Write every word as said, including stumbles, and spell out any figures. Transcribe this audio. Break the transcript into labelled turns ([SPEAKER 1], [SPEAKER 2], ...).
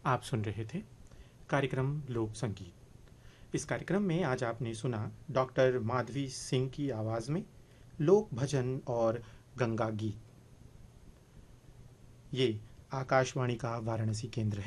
[SPEAKER 1] आप सुन रहे थे कार्यक्रम लोक संगीत। इस कार्यक्रम में आज आपने सुना डॉक्टर माधवी सिंह की आवाज़ में लोक भजन और गंगा गीत। ये आकाशवाणी का वाराणसी केंद्र है।